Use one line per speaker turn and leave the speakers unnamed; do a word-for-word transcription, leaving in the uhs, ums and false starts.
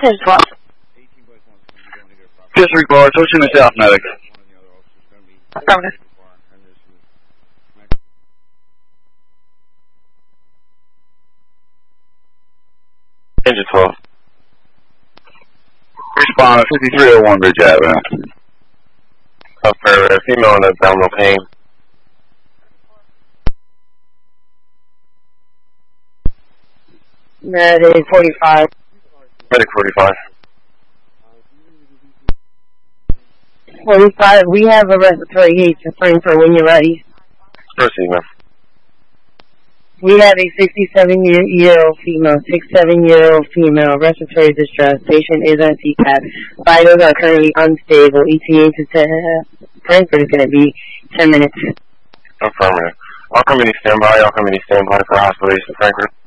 ten twelve.
Disregard, switching to South Medic.
Affirmative.
Engine twelve. Respond fifty-three oh one Ridge Avenue. Affirmative, female in abdominal pain.
Medic forty-five.
Medic forty-five.
forty-five, we have a respiratory gauge confirmed for when you're ready.
Proceed, ma'am.
We have a sixty-seven-year-old female, sixty-seven-year-old female, respiratory distress. Patient is on C PAP. Vitals are currently unstable. E T A to Frankfurt is going to be ten minutes.
Affirmative. All committee standby. All committee standby for hospitalization to Frankfurt.